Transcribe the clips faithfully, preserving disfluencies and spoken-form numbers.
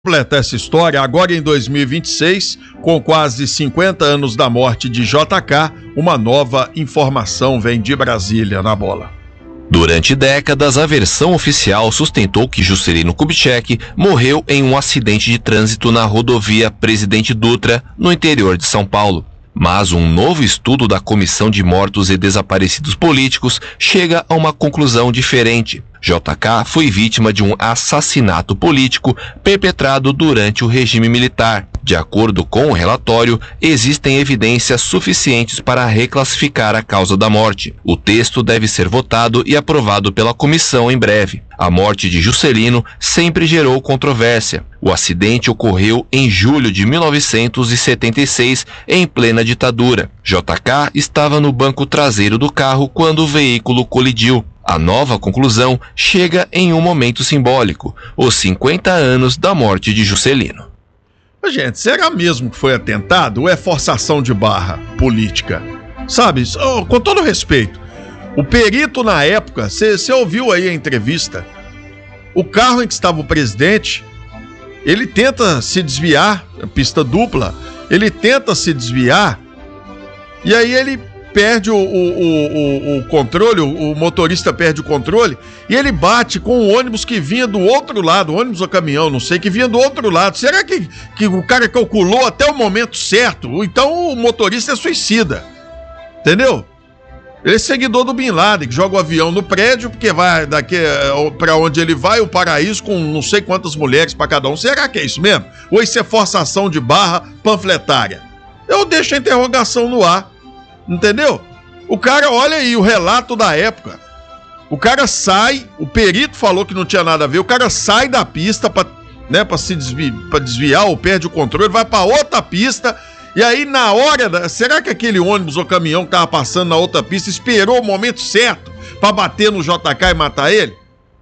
Completa essa história, agora em dois mil e vinte e seis, com quase cinquenta anos da morte de J K, uma nova informação vem de Brasília na bola. Durante décadas, a versão oficial sustentou que Juscelino Kubitschek morreu em um acidente de trânsito na rodovia Presidente Dutra, no interior de São Paulo. Mas um novo estudo da Comissão de Mortos e Desaparecidos Políticos chega a uma conclusão diferente. J K foi vítima de um assassinato político perpetrado durante o regime militar. De acordo com o relatório, existem evidências suficientes para reclassificar a causa da morte. O texto deve ser votado e aprovado pela comissão em breve. A morte de Juscelino sempre gerou controvérsia. O acidente ocorreu em julho de mil novecentos e setenta e seis, em plena ditadura. J K estava no banco traseiro do carro quando o veículo colidiu. A nova conclusão chega em um momento simbólico, os cinquenta anos da morte de Juscelino. Gente, será mesmo que foi atentado ou é forçação de barra política? Sabe, oh, com todo respeito, o perito na época, você ouviu aí a entrevista, o carro em que estava o presidente, ele tenta se desviar, pista dupla, ele tenta se desviar e aí ele perde o, o, o, o controle, o, o motorista perde o controle e ele bate com o ônibus que vinha do outro lado, ônibus ou caminhão, não sei, que vinha do outro lado. Será que, que o cara calculou até o momento certo? Ou então o motorista é suicida, entendeu? Ele é seguidor do Bin Laden, que joga o avião no prédio, porque vai daqui para onde ele vai, o paraíso com não sei quantas mulheres para cada um. Será que é isso mesmo? Ou isso é forçação de barra panfletária? Eu deixo a interrogação no ar. Entendeu? O cara, olha aí, o relato da época. O cara sai, o perito falou que não tinha nada a ver, o cara sai da pista pra, né, pra se desviar, pra desviar ou perde o controle, vai pra outra pista, e aí na hora, da, será que aquele ônibus ou caminhão que tava passando na outra pista esperou o momento certo pra bater no J K e matar ele?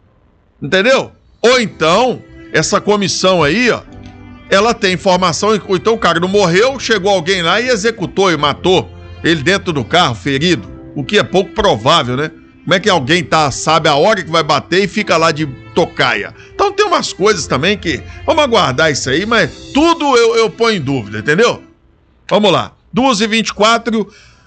Entendeu? Ou então, essa comissão aí, ó, ela tem informação, ou então o cara não morreu, chegou alguém lá e executou e matou ele dentro do carro, ferido, o que é pouco provável, né? Como é que alguém tá, sabe a hora que vai bater e fica lá de tocaia? Então tem umas coisas também que, vamos aguardar isso aí, mas tudo eu, eu ponho em dúvida, entendeu? Vamos lá, duas e vinte e quatro,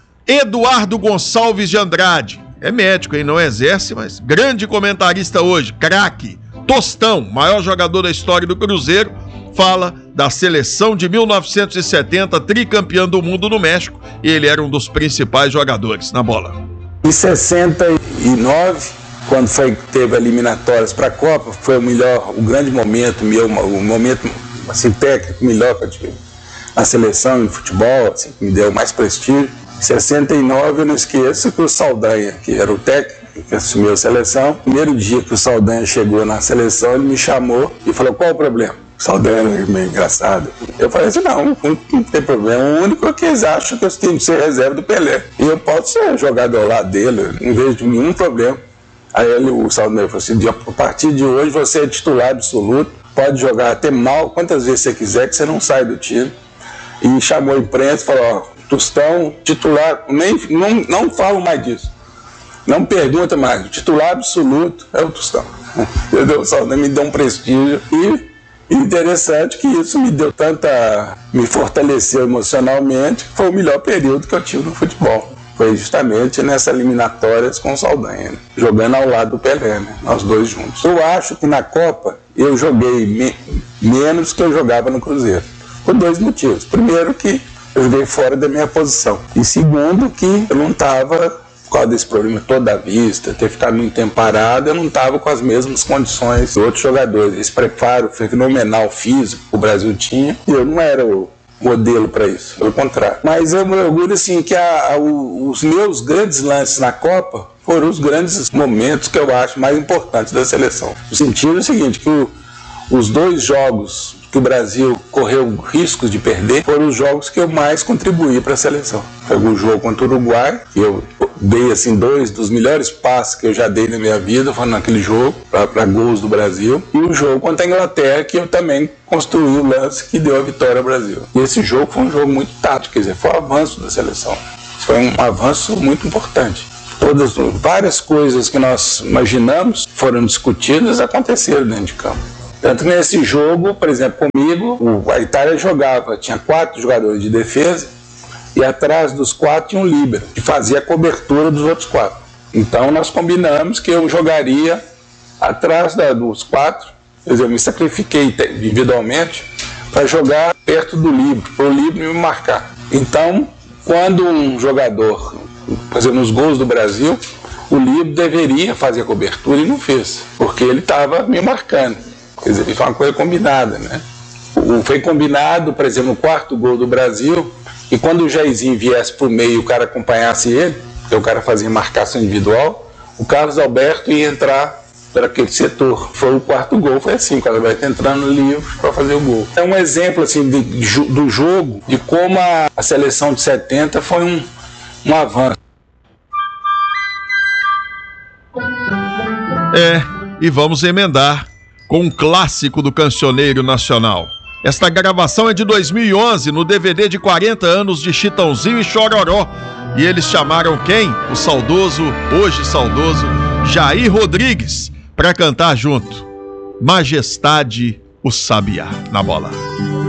Eduardo Gonçalves de Andrade, é médico, hein? Não exerce, mas grande comentarista hoje, craque, Tostão, maior jogador da história do Cruzeiro, fala da seleção de mil novecentos e setenta, tricampeão do mundo no México, e ele era um dos principais jogadores na bola. Em sessenta e nove, quando foi, teve eliminatórias para a Copa, foi o melhor, o grande momento, meu, o momento assim, técnico melhor que eu tive na seleção, no futebol, assim, que me deu mais prestígio. Em sessenta e nove, eu não esqueço que o Saldanha, que era o técnico que assumiu a seleção, primeiro dia que o Saldanha chegou na seleção, ele me chamou e falou: qual o problema? Saldanha é meio engraçado. Eu falei assim: não, não, não tem problema. O único é que eles acham que eu tenho que ser reserva do Pelé. E eu posso ser jogado ao lado dele, não vejo nenhum problema. Aí ele, o Saldanha falou assim: a partir de hoje você é titular absoluto, pode jogar até mal, quantas vezes você quiser, que você não sai do time. E chamou a imprensa e falou: ó, Tostão, titular, nem, não, não falo mais disso. Não pergunta mais, o titular absoluto é o Tostão. Entendeu? O Saldanha me deu um prestígio e interessante que isso me deu tanta... me fortaleceu emocionalmente, que foi o melhor período que eu tive no futebol. Foi justamente nessas eliminatórias com o Saldanha, né? Jogando ao lado do Pelé, né? Nós dois juntos. Eu acho que na Copa eu joguei me... menos que eu jogava no Cruzeiro. Por dois motivos. Primeiro, que eu joguei fora da minha posição. E segundo, que eu não estava... por causa desse problema toda a vista, ter ficado muito tempo parado, eu não estava com as mesmas condições que outros jogadores. Esse preparo fenomenal físico que o Brasil tinha, e eu não era o modelo para isso, pelo contrário. Mas eu me orgulho assim, que a, a, os meus grandes lances na Copa foram os grandes momentos que eu acho mais importantes da seleção. No sentido é o seguinte, que o, os dois jogos que o Brasil correu riscos de perder foram os jogos que eu mais contribuí para a seleção. Foi o jogo contra o Uruguai, que eu dei assim, dois dos melhores passes que eu já dei na minha vida, foi naquele jogo, para gols do Brasil, e o jogo contra a Inglaterra, que eu também construí o lance que deu a vitória ao Brasil. E esse jogo foi um jogo muito tático, quer dizer, foi um avanço da seleção. Foi um avanço muito importante. Todas, várias coisas que nós imaginamos foram discutidas, aconteceram dentro de campo. Tanto que nesse jogo, por exemplo, comigo, a Itália jogava, tinha quatro jogadores de defesa e atrás dos quatro tinha um líbero, que fazia a cobertura dos outros quatro. Então nós combinamos que eu jogaria atrás da, dos quatro, quer dizer, eu me sacrifiquei individualmente para jogar perto do líbero, para o líbero me marcar. Então, quando um jogador, por exemplo, nos gols do Brasil, o líbero deveria fazer a cobertura e não fez, porque ele estava me marcando. Quer dizer, foi uma coisa combinada, né? Foi combinado, por exemplo, no quarto gol do Brasil, e quando o Jairzinho viesse para o meio e o cara acompanhasse ele, porque o cara fazia marcação individual, o Carlos Alberto ia entrar para aquele setor. Foi o quarto gol, foi assim, o Carlos Alberto entrando livre para fazer o gol. É um exemplo assim, de, de, do jogo, de como a, a seleção de setenta foi um, um avanço. É, e vamos emendar com um clássico do cancioneiro nacional. Esta gravação é de dois mil e onze, no D V D de quarenta anos de Chitãozinho e Chororó. E eles chamaram quem? O saudoso, hoje saudoso, Jair Rodrigues, para cantar junto. Majestade, o Sabiá, na bola.